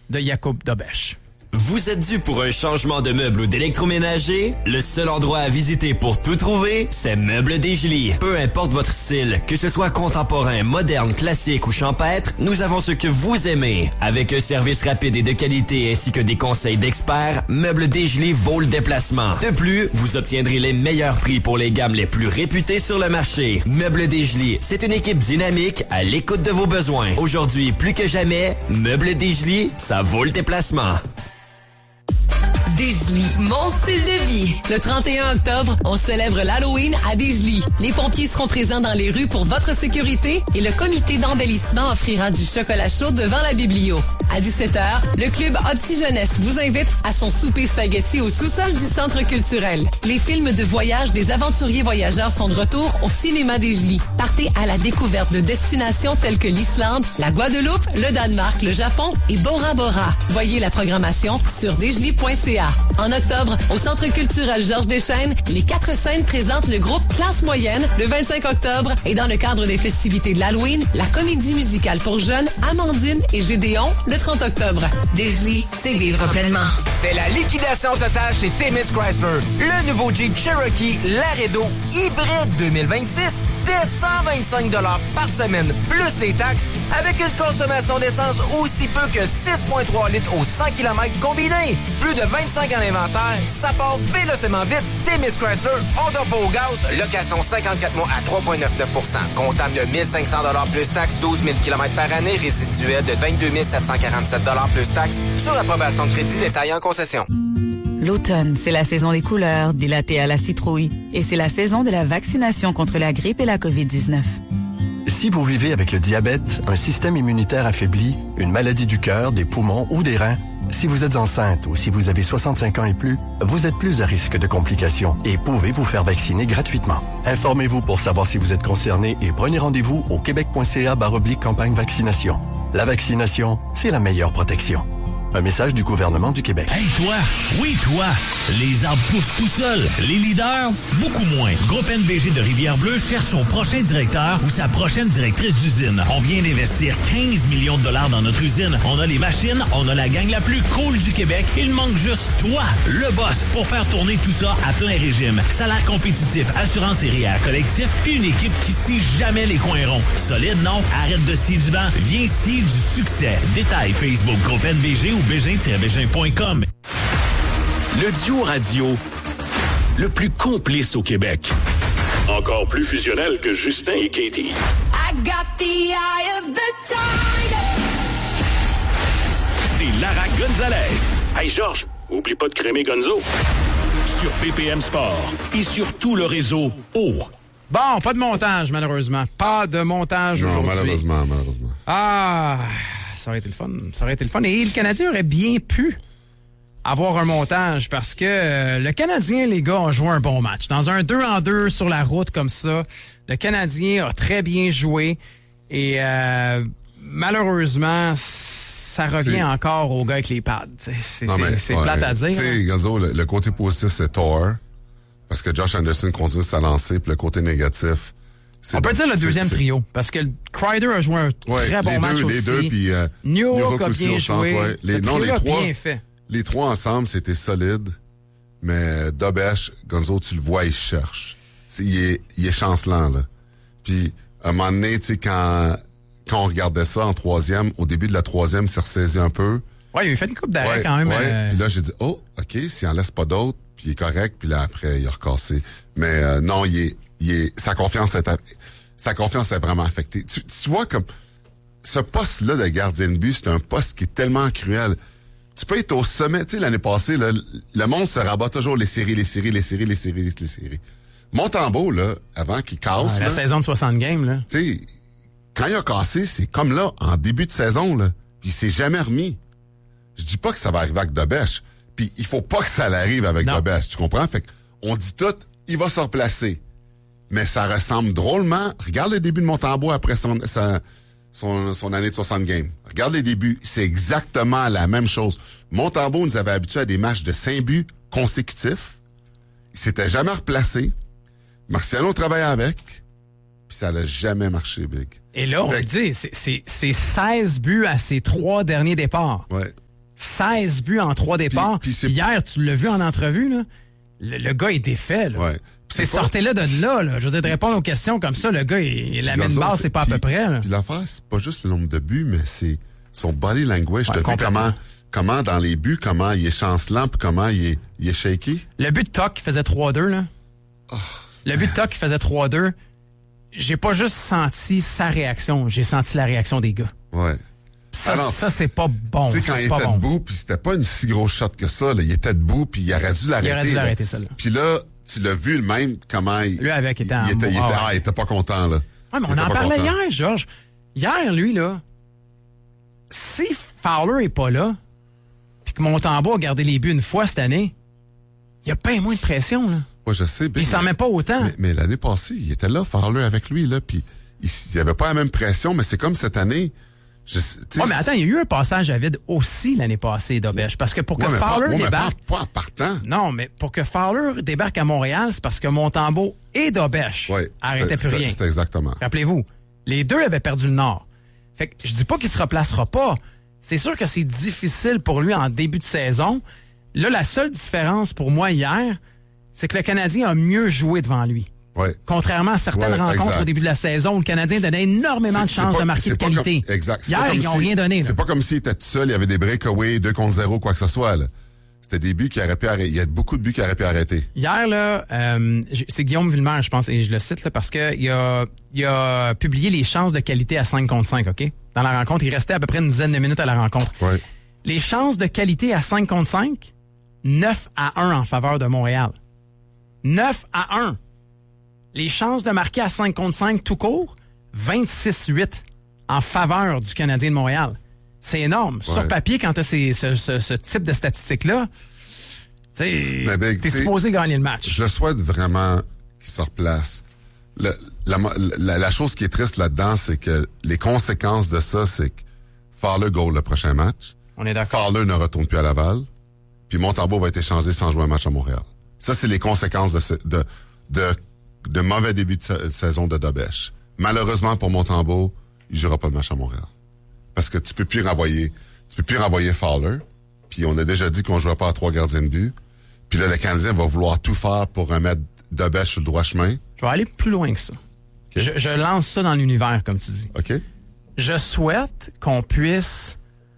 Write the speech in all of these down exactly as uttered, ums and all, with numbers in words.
de Jakub Dobeš. Vous êtes dû pour un changement de meuble ou d'électroménager? Le seul endroit à visiter pour tout trouver, c'est Meubles Desjolies. Peu importe votre style, que ce soit contemporain, moderne, classique ou champêtre, nous avons ce que vous aimez. Avec un service rapide et de qualité ainsi que des conseils d'experts, Meubles Desjolies vaut le déplacement. De plus, vous obtiendrez les meilleurs prix pour les gammes les plus réputées sur le marché. Meubles Desjolies, c'est une équipe dynamique à l'écoute de vos besoins. Aujourd'hui, plus que jamais, Meubles Desjolies, ça vaut le déplacement. Desjolies, mon style de vie. Le trente et un octobre, on célèbre l'Halloween à Desjolies. Les pompiers seront présents dans les rues pour votre sécurité et le comité d'embellissement offrira du chocolat chaud devant la biblio. À dix-sept heures, le club Opti Jeunesse vous invite à son souper spaghetti au sous-sol du centre culturel. Les films de voyage des aventuriers voyageurs sont de retour au cinéma Desjolies. Partez à la découverte de destinations telles que l'Islande, la Guadeloupe, le Danemark, le Japon et Bora Bora. Voyez la programmation sur desjolies point c a. En octobre, au Centre culturel Georges Deschênes, les quatre scènes présentent le groupe Classe Moyenne le vingt-cinq octobre et dans le cadre des festivités de l'Halloween, la comédie musicale pour jeunes Amandine et Gédéon le trente octobre. Desjolies, c'est vivre pleinement. C'est la liquidation totale chez Themis Chrysler. Le nouveau Jeep Cherokee Laredo hybride deux mille vingt-six dès cent vingt-cinq dollars par semaine, plus les taxes, avec une consommation d'essence aussi peu que six virgule trois litres au cent kilomètres combiné. Plus de vingt-cinq en inventaire, ça part vélocement vite. Themis Chrysler, on donne pas au gaz. Location cinquante-quatre mois à trois virgule quatre-vingt-dix pour cent. Comptable de mille cinq cents dollars plus taxes, douze mille kilomètres par année. Résiduel de vingt-deux mille sept cent quarante-sept dollars plus taxes. Sur approbation de crédit détaillé en concession. L'automne, c'est la saison des couleurs, des lattés à la citrouille. Et c'est la saison de la vaccination contre la grippe et la covid dix-neuf. Si vous vivez avec le diabète, un système immunitaire affaibli, une maladie du cœur, des poumons ou des reins, si vous êtes enceinte ou si vous avez soixante-cinq ans et plus, vous êtes plus à risque de complications et pouvez vous faire vacciner gratuitement. Informez-vous pour savoir si vous êtes concerné et prenez rendez-vous au québec point c a barre oblique campagne vaccination. La vaccination, c'est la meilleure protection. Un message du gouvernement du Québec. Hey toi, oui toi, les arbres poussent tout seuls. Les leaders, beaucoup moins. Groupe N B G de Rivière-Bleue cherche son prochain directeur ou sa prochaine directrice d'usine. On vient d'investir quinze millions de dollars dans notre usine. On a les machines, on a la gang la plus cool du Québec. Il manque juste toi, le boss, pour faire tourner tout ça à plein régime. Salaire compétitif, assurance et réa collectif, puis une équipe qui scie jamais les coins ronds. Solide, non? Arrête de scier du vent. Viens scier du succès. Détails Facebook Groupe N B G ou bégin tiret bégin point com. Le duo radio le plus complice au Québec. Encore plus fusionnel que Justin et Katie. I got the eye of the tiger. C'est Lara Gonzalez. Hey Georges, oublie pas de crémer Gonzo. Sur B P M Sport et sur tout le réseau O. Bon, pas de montage, malheureusement. Pas de montage non, aujourd'hui. malheureusement, malheureusement. Ah, ça aurait été le fun. Ça aurait été le fun. Et le Canadien aurait bien pu avoir un montage parce que euh, le Canadien, les gars, ont joué un bon match. Dans un deux en deux sur la route comme ça, le Canadien a très bien joué. Et euh, malheureusement, ça revient c'est... encore aux gars avec les pads. C'est, c'est, mais, c'est ouais, plate à dire. Tu sais, Gonzo, le, le côté positif, c'est Thor. Parce que Josh Anderson continue sa lancée, puis le côté négatif, c'est... On peut dire le deuxième c'est, trio, parce que Kreider a joué un ouais, très bon deux, match les aussi. Les deux, puis euh, Newhook a bien joué. Ouais. Les, non, les trois, bien fait. Les trois ensemble, c'était solide, mais Dobeš, Gonzo, tu le vois, il cherche. C'est, il, est, il est chancelant, là. Puis, à un moment donné, tu sais, quand, quand on regardait ça en troisième, au début de la troisième, il s'est ressaisi un peu. Ouais, il a fait une coupe d'arrêt ouais, quand même. Ouais. Euh... Puis là, j'ai dit, oh, OK, s'il en laisse pas d'autres, puis il est correct, puis là, après, il a recassé. Mais euh, non, il est, il est, sa confiance est, sa confiance est vraiment affectée. Tu, tu vois, comme, ce poste-là de gardien de but, c'est un poste qui est tellement cruel. Tu peux être au sommet. Tu sais, l'année passée, là, le monde se rabat toujours les séries, les séries, les séries, les séries, les séries. Montembeault, là, avant qu'il casse... Ah, la là, saison de soixante games, là. Tu sais, quand il a cassé, c'est comme là, en début de saison, là. Puis il s'est jamais remis. Je dis pas que ça va arriver avec Dobeš. Puis il faut pas que ça l'arrive avec Dobeš, tu comprends? Fait qu'on dit tout, il va se replacer. Mais ça ressemble drôlement... Regarde le début de Montembeault après son, sa, son, son année de soixante games. Regarde les débuts. C'est exactement la même chose. Montembeault nous avait habitués à des matchs de cinq buts consécutifs. Il s'était jamais replacé. Marciano travaillait avec. Puis ça n'a jamais marché, Big. Et là, on fait... dit, c'est, c'est, c'est seize buts à ses trois derniers départs. Ouais. seize buts en trois départs. Puis, puis hier, tu l'as vu en entrevue, là. Le, le gars est défait, là. Ouais. C'est sortez-là de là, là. Je veux dire, de répondre aux questions comme ça, le gars, il, il amène une base, c'est pas à peu près, là. Puis l'affaire, c'est pas juste le nombre de buts, mais c'est son body language. Ouais, je te fais comment, comment dans les buts, comment il est chancelant, puis comment il est, il est shaky. Le but de Tuck qui faisait trois deux, là. Oh. Le but de Tuck qui faisait trois deux, j'ai pas juste senti sa réaction, j'ai senti la réaction des gars. Ouais. Ça, Alors, ça c'est pas bon. Tu sais, quand il était bon. debout, puis c'était pas une si grosse shot que ça, là, il était debout, puis il aurait dû l'arrêter. Il aurait dû l'arrêter, celle-là. Puis là, tu l'as vu, le même, comment il... Lui, avec, il était en... Il était, il était, ah, ouais. ah, il était pas content, là. Ouais, mais on en parlait content. hier, Georges. Hier, lui, là, si Fowler est pas là, puis que Montembeault a gardé les buts une fois cette année, il y a pas moins de pression, là. Ouais, je sais. Il s'en met pas autant. Mais, mais l'année passée, il était là, Fowler, avec lui, là, puis il n'y avait pas la même pression, mais c'est comme cette année... Je, ouais, mais attends, il y a eu un passage à vide aussi l'année passée d'Aubèche. Parce que pour que ouais, Fowler pas, débarque. Ouais, pas, pas en partant. Non, mais pour que Fowler débarque à Montréal, c'est parce que Montembeault et d'Aubèche ouais, arrêtaient plus rien. C'était exactement. Rappelez-vous, les deux avaient perdu le Nord. Fait que je dis pas qu'il se replacera pas. C'est sûr que c'est difficile pour lui en début de saison. Là, la seule différence pour moi hier, c'est que le Canadien a mieux joué devant lui. Ouais. Contrairement à certaines ouais, rencontres exact. au début de la saison où le Canadien donnait énormément de chances pas, de marquer de qualité. Comme, exact. Hier, ils n'ont si, rien donné. C'est pas comme s'il était tout seul, il y avait des breakaways, deux contre zéro, quoi que ce soit. Là. C'était des buts qui auraient pu arrêter. Il y a beaucoup de buts qui auraient pu arrêter. Hier, là, euh, c'est Guillaume Villemer, je pense, et je le cite là, parce qu'il a, il a publié les chances de qualité à cinq contre cinq, OK? Dans la rencontre, il restait à peu près une dizaine de minutes à la rencontre. Ouais. Les chances de qualité à cinq contre cinq, neuf à un en faveur de Montréal. neuf à un. Les chances de marquer à cinq contre cinq tout court, vingt-six huit en faveur du Canadien de Montréal. C'est énorme. Ouais. Sur papier, quand tu as ces, ce, ce, ce type de statistiques-là, tu es supposé gagner le match. Je le souhaite vraiment qu'il se replace. Le, la, la, la chose qui est triste là-dedans, c'est que les conséquences de ça, c'est que Fowler goal le prochain match. On est d'accord. Fowler ne retourne plus à Laval. Puis Montembeault va être échangé sans jouer un match à Montréal. Ça, c'est les conséquences de... Ce, de, de de mauvais début de sa- saison de d'Aubèche. Malheureusement pour Montembeault, il jouera pas de match à Montréal. Parce que tu peux plus renvoyer, tu peux plus renvoyer Fowler. Puis on a déjà dit qu'on jouera pas à trois gardiens de but. Puis là, le Canadien va vouloir tout faire pour remettre d'Aubèche sur le droit chemin. Je vais aller plus loin que ça. Okay. Je, je lance ça dans l'univers, comme tu dis. OK. Je souhaite qu'on puisse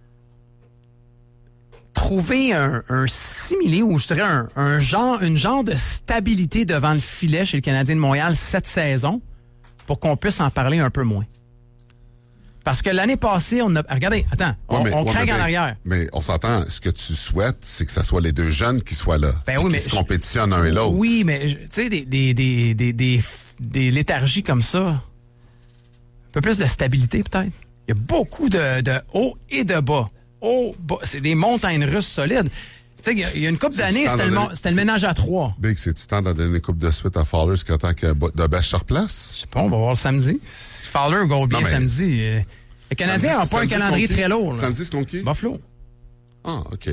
trouver un, un similé ou je dirais un, un genre, une genre de stabilité devant le filet chez le Canadien de Montréal cette saison pour qu'on puisse en parler un peu moins. Parce que l'année passée, on a... Regardez, attends, on, ouais, mais, on ouais, craque mais, en arrière. Mais on s'entend, ce que tu souhaites, c'est que ce soit les deux jeunes qui soient là. Ben oui, qui mais se compétitionnent un et l'autre. Oui, mais tu sais, des, des, des, des, des, des léthargies comme ça, un peu plus de stabilité peut-être. Il y a beaucoup de, de haut et de bas. Oh, bah, c'est des montagnes russes solides. Tu sais, il y a une couple d'années, c'était, le, c'était le ménage à trois. Big, c'est-tu temps d'en donner une coupe de suite à Fowler jusqu'à temps que D'Aubèche se replace? Je sais pas, on va voir le samedi. Si Fowler gagne bien non, samedi, euh, les Canadiens n'ont pas un calendrier très lourd. Samedi, c'est contre qui? Buffalo. Ah, OK.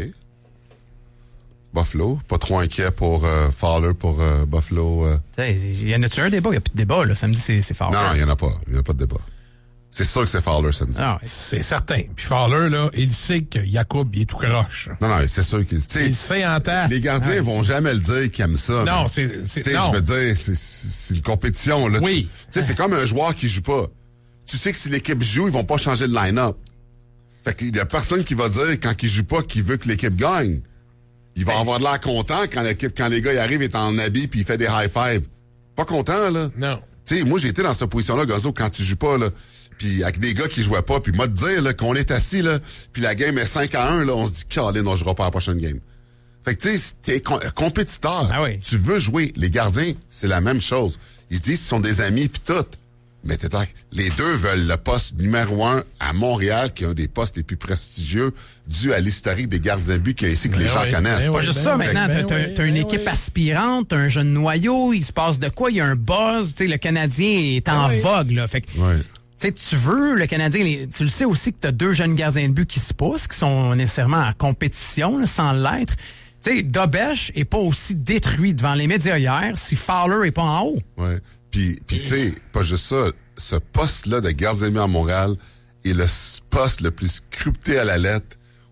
Buffalo. Pas trop inquiet pour euh, Fowler, pour euh, Buffalo. Euh... Il y en a-tu un débat? Il n'y a plus de débat, là. Samedi, c'est, c'est Fowler. Non, non, il n'y en a pas. Il n'y en a pas de débat. C'est sûr que c'est Fowler samedi. Ah, c'est certain. Puis Fowler, là, il sait que Jacob, il est tout croche. Non, non, c'est sûr qu'il... Il sait en temps. Les gardiens ah, vont c'est... jamais le dire qu'ils aiment ça. Non, mais, c'est... c'est tu sais, je veux dire, c'est, c'est une compétition. Là. Oui. Tu sais, c'est comme un joueur qui joue pas. Tu sais que si l'équipe joue, ils vont pas changer de line-up. Fait qu'il y a personne qui va dire, quand il joue pas, qu'il veut que l'équipe gagne. Il va hey. avoir de l'air content quand l'équipe, quand les gars y arrivent, il est en habit puis il fait des high-five. Pas content, là. Non. Tu sais, moi, j'ai été dans cette position-là, Gonzo, quand tu joues pas, là. Puis avec des gars qui jouaient pas, puis moi te dire là, qu'on est assis, là, puis la game est cinq à un, là, on se dit, Caroline, on jouera pas à la prochaine game. Fait que tu sais, t'es com- compétiteur. Ah oui. Tu veux jouer. Les gardiens, c'est la même chose. Ils se disent qu'ils sont des amis, puis tout. Mais t'es les deux veulent le poste numéro un à Montréal, qui est un des postes les plus prestigieux, dû à l'historique des gardiens de but qu'il y a ici que ben les gens oui, connaissent. C'est ben pas juste ben ça, ben maintenant. Ben t'as, oui, t'as une ben équipe oui. aspirante, t'as un jeune noyau, il se passe de quoi? Il y a un buzz, tu sais, le Canadien est en Ben oui. vogue, là. Fait que, Ouais. tu sais, tu veux, le Canadien, les, tu le sais aussi que tu as deux jeunes gardiens de but qui se poussent, qui sont nécessairement en compétition, là, sans l'être. Tu sais, D'Aubèche est pas aussi détruit devant les médias hier si Fowler est pas en haut. Ouais. Puis, puis tu sais, pas juste ça, ce poste-là de gardien de but à Montréal est le poste le plus scripté à la lettre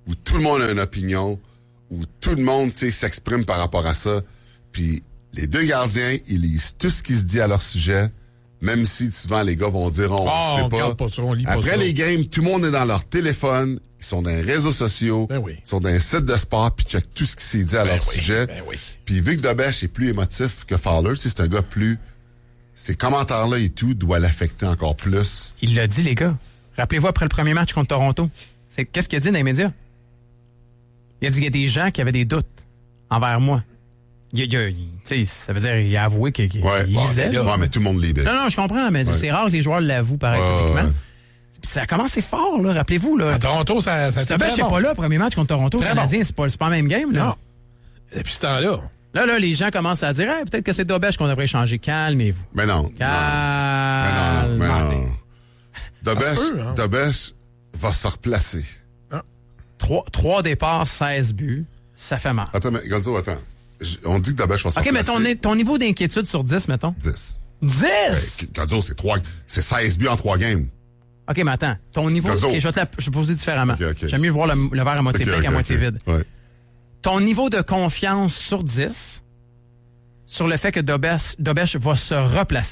où tout le monde a une opinion, où tout le monde, tu sais, s'exprime par rapport à ça. Puis les deux gardiens, ils lisent tout ce qui se dit à leur sujet, même si souvent les gars vont dire, on ne oh, sait on pas. pas ça, on lit Après pas ça. les games, tout le monde est dans leur téléphone, ils sont dans les réseaux sociaux, ben oui. ils sont dans les sites de sport, puis checkent tout ce qui s'est dit à ben leur oui, sujet. Ben oui. Puis vu que Dobèche est plus émotif que Fowler, tu sais, c'est un gars plus... Ces commentaires-là et tout doivent l'affecter encore plus. Il l'a dit, les gars. Rappelez-vous, après le premier match contre Toronto, c'est qu'est-ce qu'il a dit dans les médias? Il a dit qu'il y a des gens qui avaient des doutes envers moi. Il, il, il, tu sais, ça veut dire qu'il a avoué qu'il qu'il ouais, lisait. Ouais, ouais, mais tout le monde lisait. Non, non, je comprends, mais ouais. c'est rare que les joueurs l'avouent, pareil, ouais, publiquement. Ouais. Puis ça a commencé fort, là, rappelez-vous. Là. À Toronto, ça, ça a été très bon. Je sais pas là, premier match contre Toronto, très le Canadien, bon. c'est pas, c'est pas le même game. Là. Non. Et puis ce temps-là... Là, là, les gens commencent à dire hey, peut-être que c'est Dobèche qu'on devrait changer. Calmez-vous. Mais non. Calmez-vous. Mais non, mais non. Dobèche, peut, hein? Dobèche va se replacer. Ah. Trois, trois départs, seize buts. Ça fait mal. Attends, mais Gonzo, attends. Je, on dit que Dobèche va se OK, replacer. mais ton, ton niveau d'inquiétude sur dix, mettons. dix. dix? Ouais, Gonzo, c'est trois, c'est seize buts en trois games. OK, mais attends. Ton niveau... Gonzo. Okay, je vais te la, je vais poser différemment. Okay, okay. J'aime mieux voir le, le verre à moitié Okay, plein okay, qu'à moitié okay. vide. Ouais. Ton niveau de confiance sur dix sur le fait que Dobèche, Dobèche va se replacer.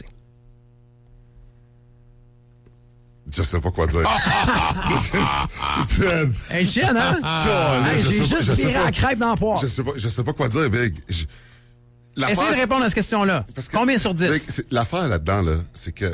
Je sais pas quoi dire. Hey, chienne, hein? Hey, j'ai juste viré la crêpe dans le poire. Je sais pas, je sais pas quoi dire, Big. Je, Essayez de répondre à cette question-là. Combien sur dix? Big, l'affaire là-dedans, là, c'est que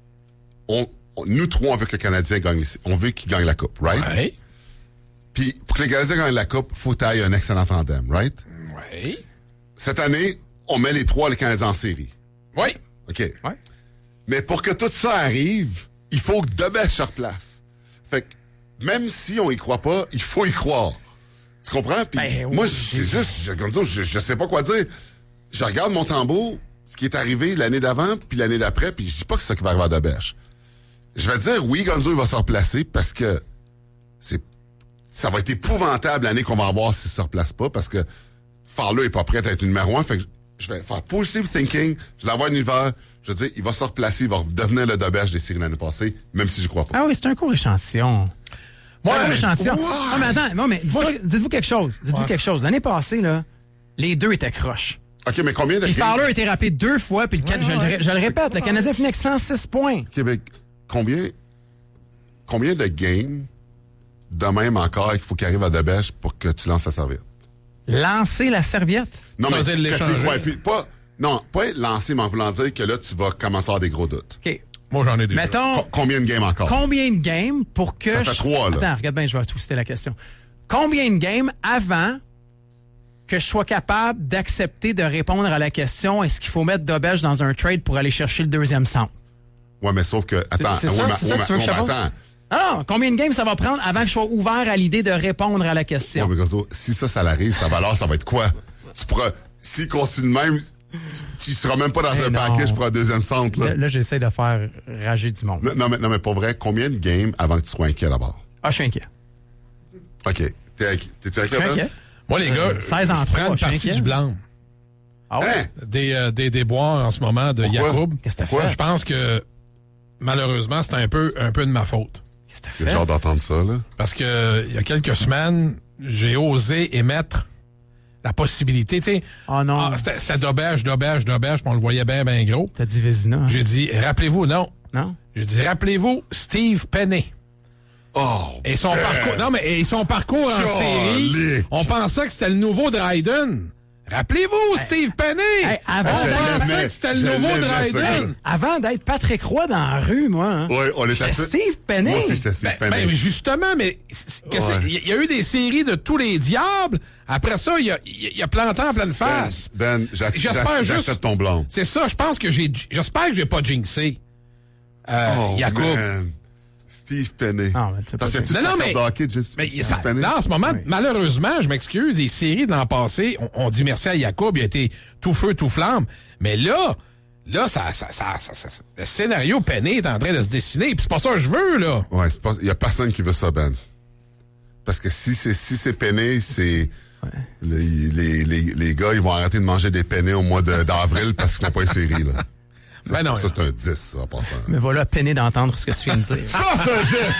on, on, nous trois, on veut que le Canadien gagne, on veut qu'il gagne la Coupe, right? Ouais. Puis, pour que le Canadien gagne la Coupe, faut tailler un excellent tandem, right? Oui. Cette année, on met les trois, le Canadien en série. Oui. OK. Ouais. Mais pour que tout ça arrive, il faut que Dobèche se replace. Fait que, même si on y croit pas, il faut y croire. Tu comprends? Puis ben, moi, oui, c'est juste, je, comme ça, je, je sais pas quoi dire. Je regarde mon tambour, ce qui est arrivé l'année d'avant, puis l'année d'après, puis je dis pas que c'est ça qui va arriver à Dobèche. Je vais dire, oui, Gonzo, il va se replacer parce que c'est, ça va être épouvantable l'année qu'on va avoir s'il se replace pas, parce que Fowler est pas prêt à être une numéro un. Fait que je vais faire positive thinking, je vais avoir un hiver, je vais dire, il va se replacer, il va devenir le Dobèche des séries l'année passée, même si je crois pas. Ah oui, c'est un court échantillon. C'est Ouais, un court échantillon. ouais. Non, mais attends, non, mais dites-vous, dites-vous quelque chose. Dites-vous Ouais. quelque chose. L'année passée, là, les deux étaient croches. OK, mais combien de Puis games... Fowler a été rappelé deux fois, puis le Can- je, ouais. je- je le répète, le Canadien finit avec cent six points. Québec, combien, combien de games de même encore qu'il faut qu'il arrive à Dobèche pour que tu lances la serviette? Lancer la serviette. Non, Ça mais veut dire que tu- l'échanger. ouais, puis pas, non, pas être lancé, mais en voulant dire que là, tu vas commencer à avoir des gros doutes. OK. Moi, j'en ai déjà. Mettons, Co- combien de games encore? combien de games pour que... Ça fait je- trois, là. Attends, regarde bien, je vais twister la question. Combien de games avant que je sois capable d'accepter de répondre à la question est-ce qu'il faut mettre Dobèche dans un trade pour aller chercher le deuxième centre? Ouais, mais sauf que, attends, c'est ouais, ça, mais- c'est ça ouais, que tu veux mais- que je ouais, te mais attends. Ah non, combien de games ça va prendre avant que je sois ouvert à l'idée de répondre à la question? Ouais, mais Gonzo, si ça, ça l'arrive, sa valeur, ça va être quoi? Tu pourras, s'il continue de même, tu, tu seras même pas dans Eh un non. package pour un deuxième centre, là. Là, là, j'essaie de faire rager du monde. Non, non, mais, non, mais pour vrai, combien de games avant que tu sois inquiet d'abord? Ah, je suis inquiet. OK. T'es inquiet? T'es-tu inquiet, Je suis Ben? inquiet. Moi, les gars, Euh, seize en je trois, prends une je suis partie inquiet. du blanc. Ah ouais? Hein? Des, euh, des déboires en ce moment de Pourquoi? Yacoub. Qu'est-ce que t'as Pourquoi? fait? Je pense que, malheureusement, c'est un peu, un peu de ma faute. Qu'est-ce que t'as J'ai fait? hâte d'entendre ça, là. Parce que, il y a quelques semaines, j'ai osé émettre la possibilité, tu sais. Oh non. Ah, c'était, c'était Dobèche, Dobèche, Dobèche, puis on le voyait bien, bien gros. T'as dit Vézina. Hein? J'ai dit, rappelez-vous, non. Non? J'ai dit, rappelez-vous, Steve Penney. Oh! Et son parcours, non, mais et son parcours en Calique. série, on pensait que c'était le nouveau Dryden. Rappelez-vous, Steve Penney! Hey, avant on je pensait l'aimais, que c'était je le nouveau l'aimais, ce Dryden. gars. Avant d'être Patrick Roy dans la rue, moi. Hein? Ouais, on était J'étais tous- Steve Penney. Moi aussi, j'étais Steve Ben, Penney. ben, justement, mais c'est- que Ouais. c'est- il y a eu des séries de tous les diables. Après ça, il y a, il y a planté en pleine face. Ben, j'ac- J'espère j'ac- juste- j'accepte ton blanc. C'est ça, je pense que j'ai, j'espère que j'ai pas jinxé. Euh, Oh, Yacoub. man. Steve Penney. Ah, mais tu sais Parce pas que tu Non, non, mais- de hockey, juste Mais Steve ça, Penney. là, en ce moment, Oui. malheureusement, je m'excuse, les séries de l'an passé, on, on dit merci à Yacoub, il a été tout feu, tout flamme. Mais là, là, ça, ça, ça, ça- ça- le scénario Penney est en train de se dessiner. Puis c'est pas ça que je veux, là. Ouais, c'est pas, il y a personne qui veut ça, Ben. Parce que si c'est, si c'est Penney, c'est, les, les, les, les gars, ils vont arrêter de manger des pennés au mois de- d'avril parce qu'ils font pas une série, là. Ça, Ben non, ça, c'est un dix, ça, en passant. Mais voilà, peiné d'entendre ce que tu viens de dire. Ça, c'est un dix!